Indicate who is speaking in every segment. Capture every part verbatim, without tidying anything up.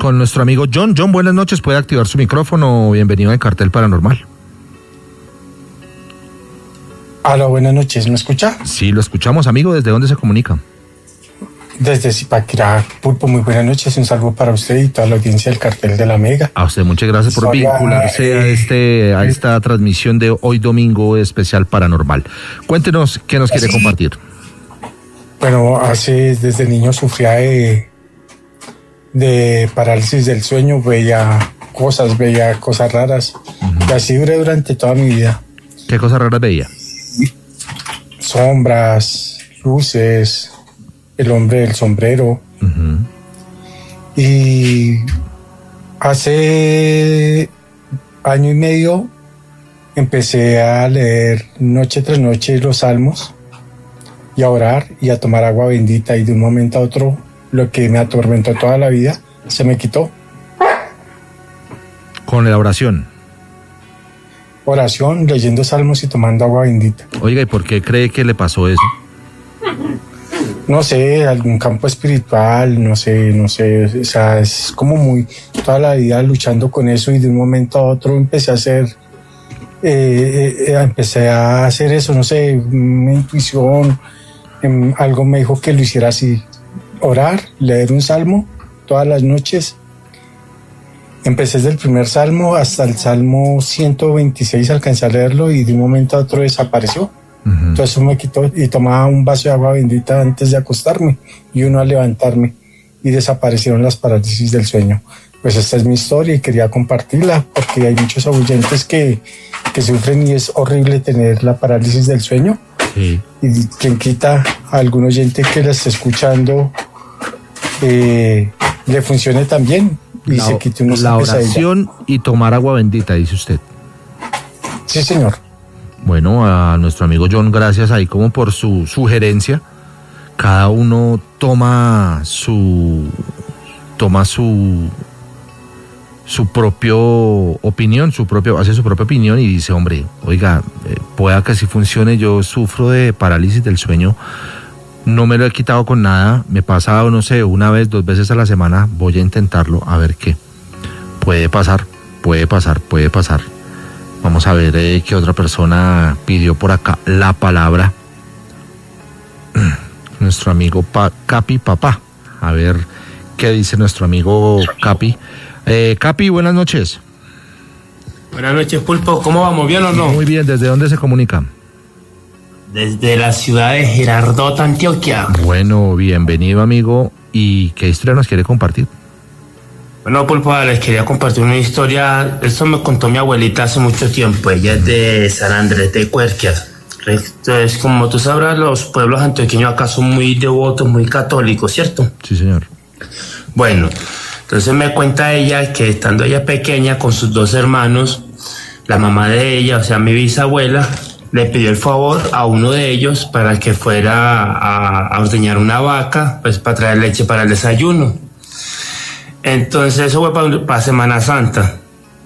Speaker 1: con nuestro amigo John. John, buenas noches, puede activar su micrófono. Bienvenido al Cartel Paranormal.
Speaker 2: Hola, buenas noches, ¿me escucha?
Speaker 1: Sí, lo escuchamos, amigo. ¿Desde dónde se comunica?
Speaker 2: Desde Zipaquirá, Pulpo, muy buenas noches. Un saludo para usted y toda la audiencia del Cartel de la Mega.
Speaker 1: A usted muchas gracias por
Speaker 2: Historia,
Speaker 1: vincularse
Speaker 2: eh,
Speaker 1: a, este, a esta transmisión de hoy domingo especial paranormal. Cuéntenos qué nos quiere
Speaker 2: sí.
Speaker 1: compartir.
Speaker 2: Bueno, hace desde niño sufría de, de parálisis del sueño, veía cosas, veía cosas raras. Uh-huh. Y así duré durante toda mi vida.
Speaker 1: ¿Qué cosas raras veía?
Speaker 2: Sombras, luces, el hombre del sombrero. Uh-huh. Y hace año y medio empecé a leer noche tras noche los salmos y a orar y a tomar agua bendita, y de un momento a otro lo que me atormentó toda la vida se me quitó.
Speaker 1: ¿Con la oración?
Speaker 2: Oración, leyendo salmos y tomando agua bendita.
Speaker 1: Oiga, ¿y por qué cree que le pasó eso?
Speaker 2: No sé, algún campo espiritual, no sé, no sé, o sea, es como muy, toda la vida luchando con eso, y de un momento a otro empecé a hacer, eh, eh, empecé a hacer eso, no sé, una intuición, eh, algo me dijo que lo hiciera así, orar, leer un salmo todas las noches. Empecé desde el primer salmo hasta el salmo ciento veintiséis, alcancé a leerlo y de un momento a otro desapareció. Uh-huh. Entonces eso me quitó, y tomaba un vaso de agua bendita antes de acostarme y uno al levantarme, y desaparecieron las parálisis del sueño. Pues esta es mi historia y quería compartirla porque hay muchos oyentes que, que sufren y es horrible tener la parálisis del sueño. Sí. Y quien quita a algún oyente que la esté escuchando eh, le funcione también y
Speaker 1: la,
Speaker 2: se quite una
Speaker 1: la oración y tomar agua bendita, dice usted.
Speaker 2: Sí, señor.
Speaker 1: Bueno, a nuestro amigo John, gracias ahí como por su sugerencia. Cada uno toma su toma su su propio opinión, su propio hace su propia opinión y dice, hombre, oiga, eh, pueda que así funcione. Yo sufro de parálisis del sueño, no me lo he quitado con nada, me pasa, no sé, una vez, dos veces a la semana, voy a intentarlo, a ver qué. Puede pasar, puede pasar, puede pasar. Vamos a ver eh, qué otra persona pidió por acá la palabra. Nuestro amigo pa- Capi Papá. A ver qué dice nuestro amigo Capi. Eh, Capi, buenas noches.
Speaker 3: Buenas noches, Pulpo. ¿Cómo vamos? ¿Bien o no?
Speaker 1: Muy bien. ¿Desde dónde se comunica?
Speaker 3: Desde la ciudad de Girardot, Antioquia.
Speaker 1: Bueno, bienvenido, amigo. ¿Y qué historia nos quiere compartir?
Speaker 3: Bueno, Pulpo, les quería compartir una historia. Esto me contó mi abuelita hace mucho tiempo. Ella es de San Andrés de Cuerquias. Entonces, como tú sabrás, los pueblos antioqueños acá son muy devotos, muy católicos, ¿cierto?
Speaker 1: Sí, señor.
Speaker 3: Bueno, entonces me cuenta ella que estando ella pequeña con sus dos hermanos, la mamá de ella, o sea, mi bisabuela, le pidió el favor a uno de ellos para que fuera a, a ordeñar una vaca, pues para traer leche para el desayuno. Entonces eso fue para, para Semana Santa.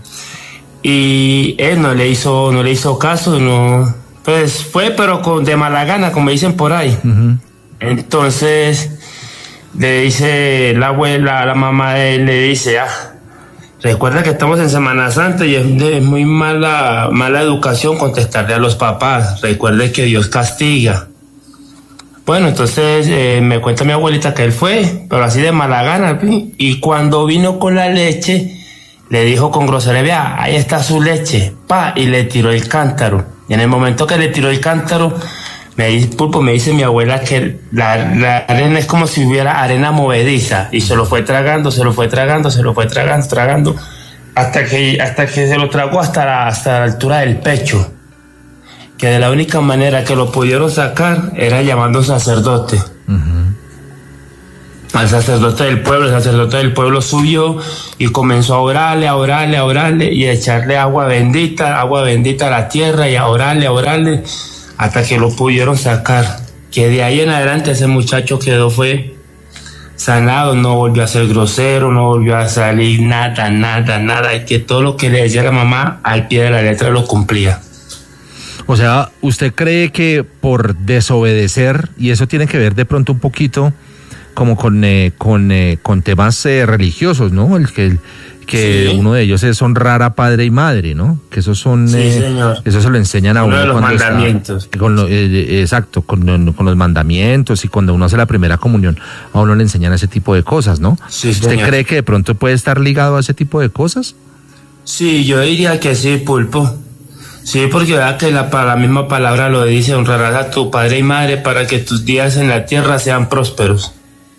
Speaker 3: Y él no le hizo, no le hizo caso, no, pues fue, pero con, de mala gana, como dicen por ahí. Uh-huh. Entonces le dice la abuela, la mamá de él, le dice, ah, recuerda que estamos en Semana Santa y es de muy mala, mala educación contestarle a los papás. Recuerde que Dios castiga. Bueno, entonces eh, me cuenta mi abuelita que él fue, pero así de mala gana. Y cuando vino con la leche, le dijo con grosería, vea, ahí está su leche, pa, y le tiró el cántaro. Y en el momento que le tiró el cántaro, me dice, Pulpo, me dice mi abuela que la, la arena es como si hubiera arena movediza, y se lo fue tragando, se lo fue tragando, se lo fue tragando, tragando, hasta que, hasta que se lo tragó hasta la, hasta la altura del pecho. Que de la única manera que lo pudieron sacar era llamando sacerdote. Uh-huh. Al sacerdote del pueblo, el sacerdote del pueblo subió y comenzó a orarle, a orarle, a orarle y a echarle agua bendita, agua bendita a la tierra y a orarle, a orarle, hasta que lo pudieron sacar. Que de ahí en adelante ese muchacho quedó, fue sanado, no volvió a ser grosero, no volvió a salir nada, nada, nada, y que todo lo que le decía la mamá al pie de la letra lo cumplía.
Speaker 1: O sea, ¿usted cree que por desobedecer, y eso tiene que ver de pronto un poquito como con, eh, con, eh, con temas eh, religiosos, ¿no? El que, el, que sí. Uno de ellos es honrar a padre y madre, ¿no? Que esos son,
Speaker 3: sí,
Speaker 1: eh,
Speaker 3: señor.
Speaker 1: Eso se lo enseñan a
Speaker 3: uno
Speaker 1: uno.
Speaker 3: De los
Speaker 1: cuando
Speaker 3: mandamientos.
Speaker 1: Está, con lo, eh, exacto, con, con los mandamientos, y cuando uno hace la primera comunión, a uno le enseñan ese tipo de cosas, ¿no?
Speaker 3: Sí,
Speaker 1: ¿Usted
Speaker 3: señor.
Speaker 1: cree que de pronto puede estar ligado a ese tipo de cosas?
Speaker 3: Sí, yo diría que sí, Pulpo. Sí, porque vea que la, la misma palabra lo dice, honrarás a tu padre y madre para que tus días en la tierra sean prósperos.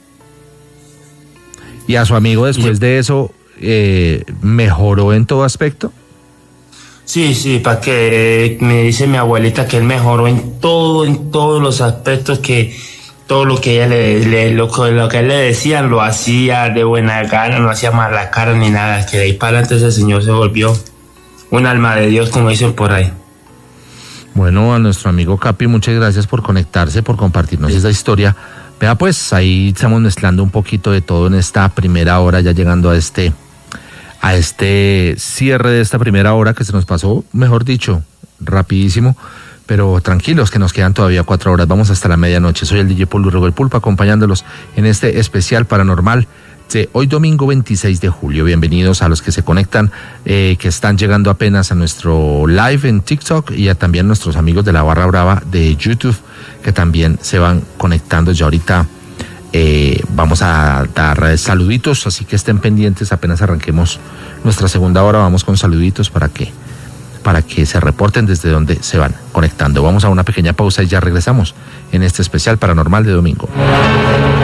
Speaker 1: ¿Y a su amigo después sí. de eso eh, mejoró en todo aspecto?
Speaker 3: Sí, sí, para que me dice mi abuelita que él mejoró en todo, en todos los aspectos, que todo lo que ella le, le lo, lo que él le decía lo hacía de buena gana, no hacía mala cara ni nada, que de ahí para adelante ese señor se volvió un alma de Dios, como dicen por ahí.
Speaker 1: Bueno, a nuestro amigo Capi, muchas gracias por conectarse, por compartirnos sí. esa historia. Vea, pues ahí estamos mezclando un poquito de todo en esta primera hora, ya llegando a este, a este cierre de esta primera hora que se nos pasó, mejor dicho, rapidísimo, pero tranquilos que nos quedan todavía cuatro horas, vamos hasta la medianoche. Soy el D J Paul Urrego el Pulpo, acompañándolos en este especial paranormal de hoy domingo veintiséis de julio. Bienvenidos a los que se conectan, eh, que están llegando apenas a nuestro live en TikTok, y a también nuestros amigos de la Barra Brava de YouTube, que también se van conectando. Ya ahorita eh, vamos a dar saluditos, así que estén pendientes, apenas arranquemos nuestra segunda hora, vamos con saluditos para que, para que se reporten desde donde se van conectando. Vamos a una pequeña pausa y ya regresamos en este especial paranormal de domingo.